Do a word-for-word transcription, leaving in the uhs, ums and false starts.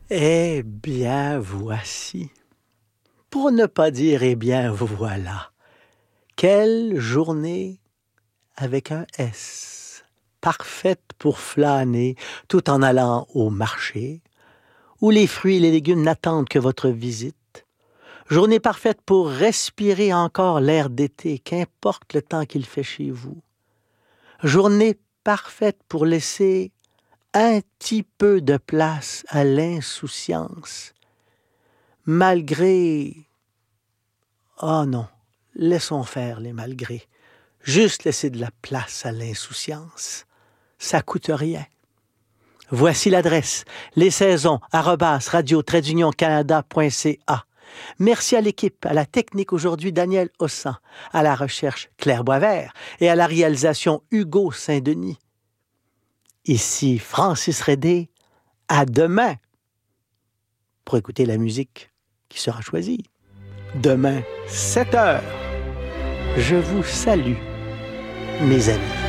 Eh bien, voici. Pour ne pas dire eh bien, voilà. Quelle journée avec un S, parfaite pour flâner tout en allant au marché, où les fruits et les légumes n'attendent que votre visite. Journée parfaite pour respirer encore l'air d'été, qu'importe le temps qu'il fait chez vous. Journée parfaite pour laisser un petit peu de place à l'insouciance, malgré... Oh non, laissons faire les malgrés. Juste laisser de la place à l'insouciance. Ça coûte rien. Voici l'adresse, les saisons, arobase radio-canada.ca. Merci à l'équipe, à la technique aujourd'hui, Daniel Hossan, à la recherche, Claire Boisvert, et à la réalisation, Hugo Saint-Denis. Ici Francis Redé, à demain pour écouter la musique qui sera choisie. Demain, sept heures. Je vous salue, mes amis.